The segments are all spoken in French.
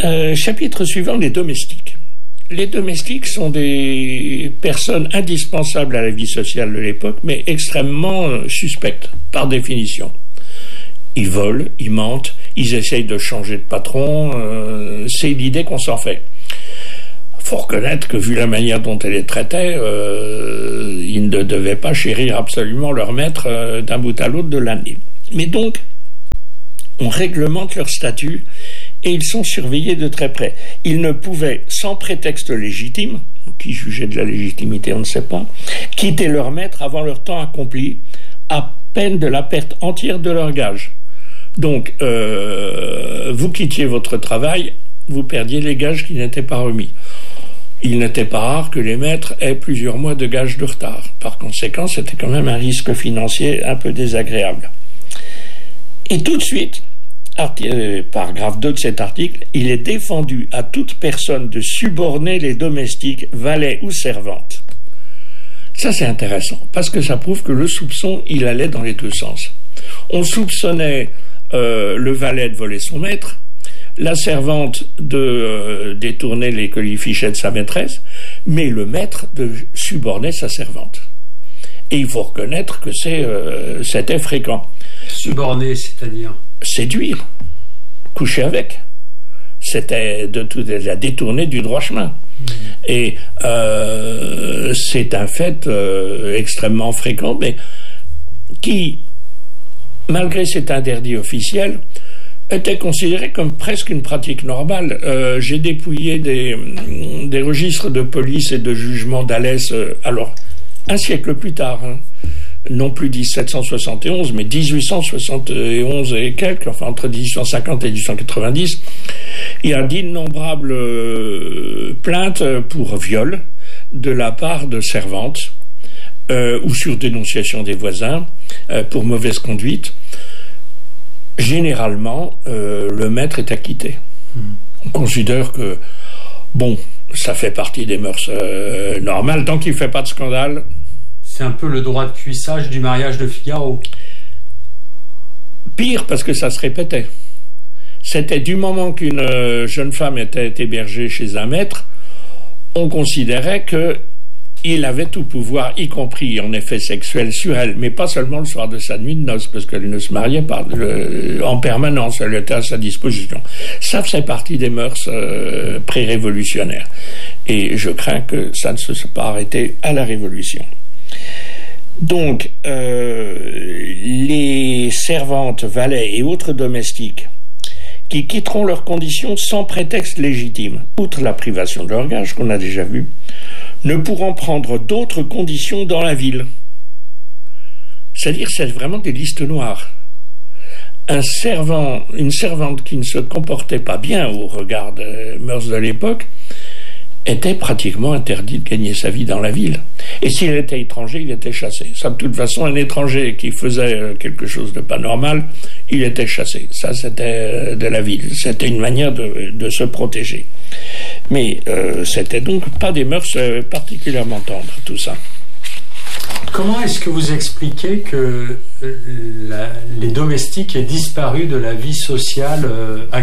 Chapitre suivant, les domestiques. Les domestiques sont des personnes indispensables à la vie sociale de l'époque, mais extrêmement suspectes, par définition. Ils volent, ils mentent, ils essayent de changer de patron, c'est l'idée qu'on s'en fait. Faut reconnaître que, vu la manière dont elle les traitait, ils ne devaient pas chérir absolument leur maître d'un bout à l'autre de l'année. Mais donc, on réglemente leur statut et ils sont surveillés de très près. Ils ne pouvaient, sans prétexte légitime, qui jugeait de la légitimité, on ne sait pas, quitter leur maître avant leur temps accompli, à peine de la perte entière de leur gage. Donc, vous quittiez votre travail, vous perdiez les gages qui n'étaient pas remis. Il n'était pas rare que les maîtres aient plusieurs mois de gages de retard. Par conséquent, c'était quand même un risque financier un peu désagréable. Et tout de suite, paragraphe 2 de cet article, il est défendu à toute personne de suborner les domestiques, valets ou servantes. Ça, c'est intéressant, parce que ça prouve que le soupçon, il allait dans les deux sens. On soupçonnait le valet de voler son maître, la servante de détourner les colifichets de sa maîtresse, mais le maître de suborner sa servante. Et il faut reconnaître que c'était fréquent. Suborner, c'est-à-dire séduire, coucher avec. C'était la détourner du droit chemin. Et c'est un fait extrêmement fréquent, mais qui, malgré cet interdit officiel, était considéré comme presque une pratique normale. J'ai dépouillé des registres de police et de jugement d'Alès, alors un siècle plus tard, non plus 1771, mais 1871 et quelques, enfin entre 1850 et 1890, il y a d'innombrables plaintes pour viol de la part de servantes ou sur dénonciation des voisins pour mauvaise conduite. Généralement, le maître est acquitté. On considère que, ça fait partie des mœurs normales. Tant qu'il ne fait pas de scandale. C'est un peu le droit de cuissage du mariage de Figaro. Pire, parce que ça se répétait. C'était du moment qu'une jeune femme était hébergée chez un maître, on considérait qu'il avait tout pouvoir, y compris en effet sexuel sur elle, mais pas seulement le soir de sa nuit de noces, parce qu'elle ne se mariait pas en permanence, elle était à sa disposition. Ça faisait partie des mœurs pré-révolutionnaires. Et je crains que ça ne se soit pas arrêté à la Révolution. Donc, les servantes, valets et autres domestiques qui quitteront leurs conditions sans prétexte légitime, outre la privation de leur gage qu'on a déjà vu, ne pourront prendre d'autres conditions dans la ville. C'est-à-dire, c'est vraiment des listes noires. Une servante qui ne se comportait pas bien au regard des mœurs de l'époque, était pratiquement interdit de gagner sa vie dans la ville. Et s'il était étranger, il était chassé. Ça, de toute façon, un étranger qui faisait quelque chose de pas normal, il était chassé. Ça, c'était de la ville. C'était une manière de se protéger. Mais c'était donc pas des mœurs particulièrement tendres, tout ça. Comment est-ce que vous expliquez que les domestiques aient disparu de la vie sociale actuelle ?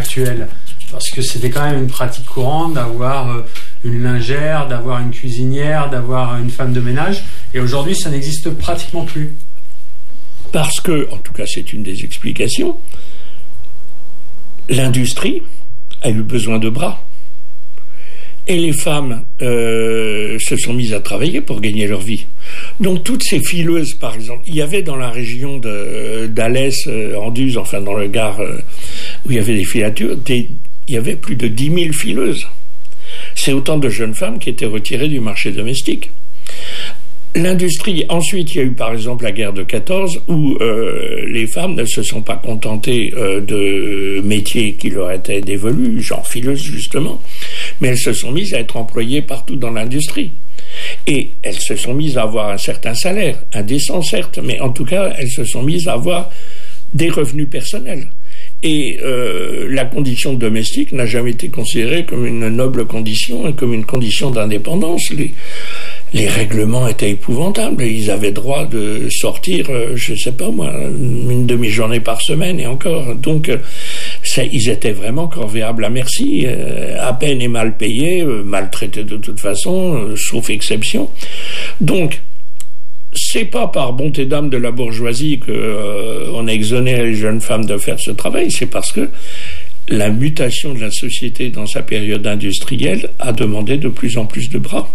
Parce que c'était quand même une pratique courante d'avoir une lingère, d'avoir une cuisinière, d'avoir une femme de ménage. Et aujourd'hui, ça n'existe pratiquement plus. Parce que, en tout cas, c'est une des explications, l'industrie a eu besoin de bras. Et les femmes se sont mises à travailler pour gagner leur vie. Donc toutes ces fileuses, par exemple, il y avait dans la région d'Alès, Anduze, enfin dans le Gard, où il y avait des filatures, il y avait plus de 10 000 fileuses. C'est autant de jeunes femmes qui étaient retirées du marché domestique. L'industrie, ensuite il y a eu par exemple la guerre de 14 où les femmes ne se sont pas contentées de métiers qui leur étaient dévolus, genre fileuses justement, mais elles se sont mises à être employées partout dans l'industrie. Et elles se sont mises à avoir un certain salaire, indécent certes, mais en tout cas elles se sont mises à avoir des revenus personnels. Et la condition domestique n'a jamais été considérée comme une noble condition et comme une condition d'indépendance. Les règlements étaient épouvantables. Ils avaient droit de sortir, je sais pas moi, une demi-journée par semaine et encore. Donc, Ils étaient vraiment corvéables à merci, à peine et mal payés, maltraités de toute façon, sauf exception. Donc, c'est pas par bonté d'âme de la bourgeoisie que on a exonéré les jeunes femmes de faire ce travail, c'est parce que la mutation de la société dans sa période industrielle a demandé de plus en plus de bras.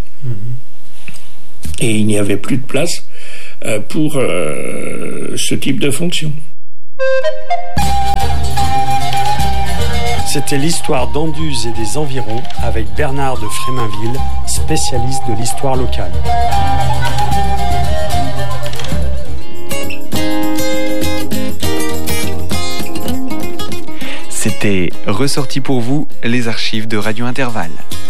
Et il n'y avait plus de place pour ce type de fonction. C'était l'histoire d'Anduze et des environs avec Bernard de Fréminville, spécialiste de l'histoire locale. C'était ressorti pour vous les archives de Radio Intervalle.